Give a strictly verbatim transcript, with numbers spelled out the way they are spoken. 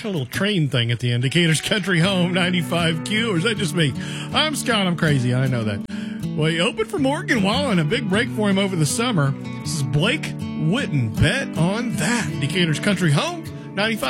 a little train thing at the end. Decatur's Country Home, ninety-five Q, or is that just me? I'm Scott, I'm crazy, I know that. Well, he opened for Morgan Wallen, a big break for him over the summer. This is Blake Witten, Bet on That. Decatur's Country Home, ninety-five